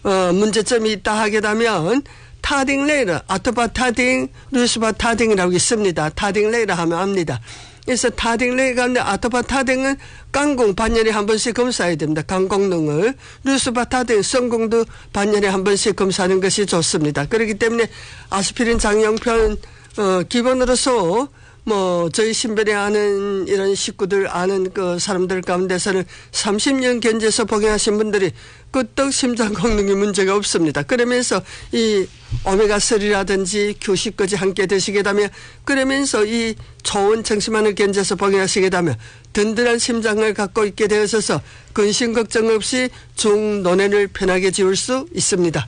문제점이 있다 하게 되면 타딩레이러, 아토바타딩, 루스바타딩이라고 있습니다. 타딩레이러 하면 압니다. 그래서 타딩레이 가운데 아토바타딩은 깡공 반년에 한 번씩 검사해야 됩니다. 간功能을. 루스바타딩, 성공도 반년에 한 번씩 검사하는 것이 좋습니다. 그렇기 때문에 아스피린 장용편 기본으로서 저희 신변에 아는 이런 식구들 아는 그 사람들 가운데서는 30년 견제해서 복용하신 분들이 끄떡 심장功能이 문제가 없습니다. 그러면서 이 오메가3라든지 규식까지 함께 드시게 되면 그러면서 이 좋은 정신만을 견제해서 복용하시게 되면 든든한 심장을 갖고 있게 되어서 근심 걱정 없이 중노년을 편하게 지울 수 있습니다.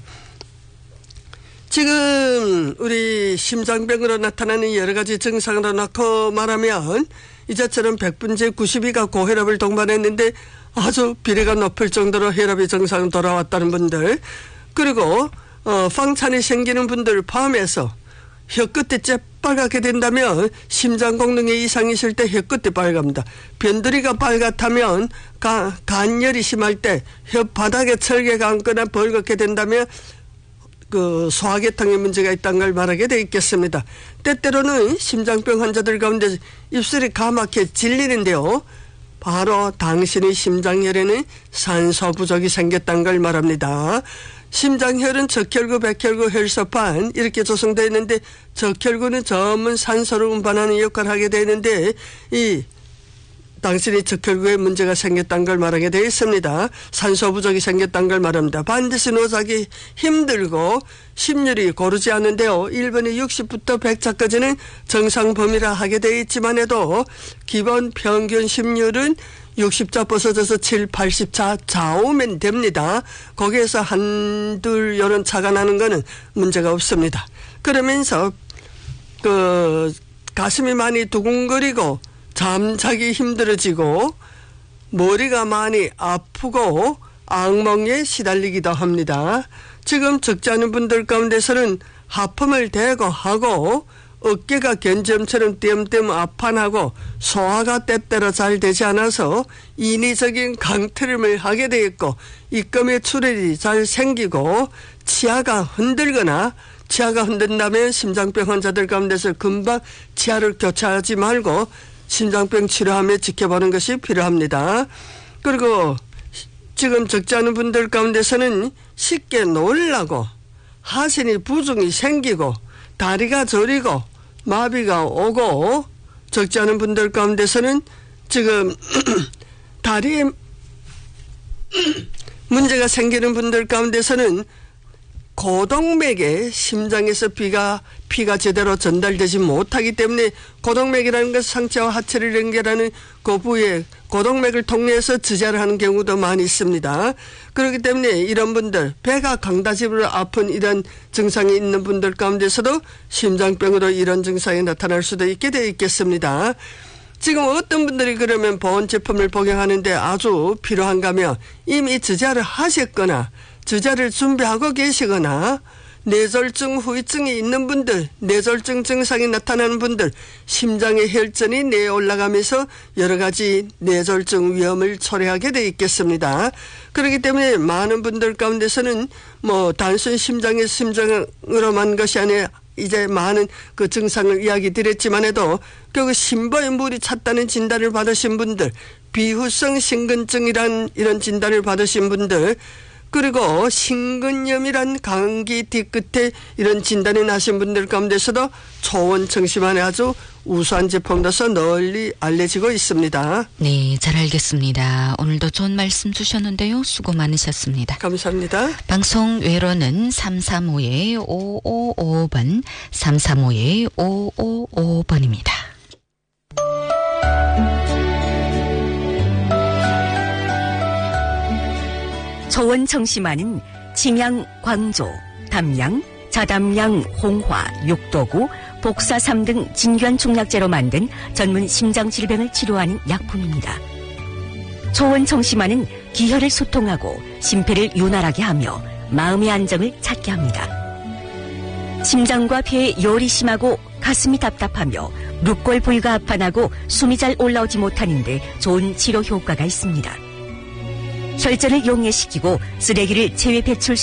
지금 우리 심장병으로 나타나는 여러 가지 증상으로 놓고 말하면 이제처럼 100분째 92가 고혈압을 동반했는데 아주 비례가 높을 정도로 혈압이 정상 돌아왔다는 분들, 그리고 황찬이 생기는 분들 포함해서 혀끝이 쬐빨갛게 된다면 심장功能에 이상이 있을 때 혀끝이 빨갑니다. 변두리가 빨갛다면 간열이 심할 때 혀바닥에 철개가 앉거나 벌겋게 된다면 그 소화계통에 문제가 있다는 걸 말하게 되어 있겠습니다. 때때로는 심장병 환자들 가운데 입술이 까맣게 질리는데요. 바로 당신의 심장혈에는 산소 부족이 생겼다는 걸 말합니다. 심장혈은 적혈구, 백혈구, 혈소판 이렇게 조성되어 있는데 적혈구는 전문 산소를 운반하는 역할을 하게 되어 있는데 이 당신이 적혈구에 문제가 생겼다는 걸 말하게 되어 있습니다. 산소 부족이 생겼다는 걸 말합니다. 반드시 노작이 힘들고 심률이 고르지 않는데요. 1번이 60부터 100차까지는 정상 범위라 하게 되어 있지만 해도 기본 평균 심률은 60차 벗어져서 7, 80차 좌우면 됩니다. 거기에서 한둘 이런 차가 나는 거는 문제가 없습니다. 그러면서 그 가슴이 많이 두근거리고 잠자기 힘들어지고 머리가 많이 아프고 악몽에 시달리기도 합니다. 지금 적지 않은 분들 가운데서는 하품을 대고 하고 어깨가 견점처럼 띄엄띄엄 아파하고 소화가 때때로 잘 되지 않아서 인위적인 강트림을 하게 되어 있고 입금의 출혈이 잘 생기고 치아가 흔들거나 치아가 흔든다면 심장병 환자들 가운데서 금방 치아를 교체하지 말고 심장병 치료하며 지켜보는 것이 필요합니다. 그리고 지금 적지 않은 분들 가운데서는 쉽게 놀라고 하신이 부종이 생기고 다리가 저리고 마비가 오고 적지 않은 분들 가운데서는 지금 다리에 문제가 생기는 분들 가운데서는 고동맥에 심장에서 피가 제대로 전달되지 못하기 때문에 고동맥이라는 것은 상체와 하체를 연결하는 그 부위에 고동맥을 통해서 지혈을 하는 경우도 많이 있습니다. 그렇기 때문에 이런 분들 배가 강다집으로 아픈 이런 증상이 있는 분들 가운데서도 심장병으로 이런 증상이 나타날 수도 있게 되어 있겠습니다. 지금 어떤 분들이 그러면 보온 제품을 복용하는데 아주 필요한가 하면 이미 지혈을 하셨거나 주자를 준비하고 계시거나 뇌졸중 후유증이 있는 분들, 뇌졸중 증상이 나타나는 분들, 심장의 혈전이 내에 올라가면서 여러 가지 뇌졸중 위험을 초래하게 되어 있겠습니다. 그렇기 때문에 많은 분들 가운데서는 단순 심장으로만 것이 아니라 이제 많은 그 증상을 이야기 드렸지만 해도 결국 심부에 물이 찼다는 진단을 받으신 분들, 비후성 심근증이란 이런 진단을 받으신 분들, 그리고 심근염이란 감기 뒤끝에 이런 진단이 나신 분들 가운데서도 초원 청심환에 아주 우수한 제품으로서 널리 알려지고 있습니다. 네, 잘 알겠습니다. 오늘도 좋은 말씀 주셨는데요. 수고 많으셨습니다. 감사합니다. 방송 외로는 335-5555번, 335-5555번입니다. 초원 청심환은 침양, 광조, 담양, 자담양, 홍화, 육도구, 복사삼 등 진귀한 중약재로 만든 전문 심장질병을 치료하는 약품입니다. 초원 청심환은 기혈을 소통하고 심폐를 윤활하게 하며 마음의 안정을 찾게 합니다. 심장과 폐에 열이 심하고 가슴이 답답하며 눕골 부위가 아파나고 숨이 잘 올라오지 못하는데 좋은 치료 효과가 있습니다. 혈전을 용해시키고 쓰레기를 체외 배출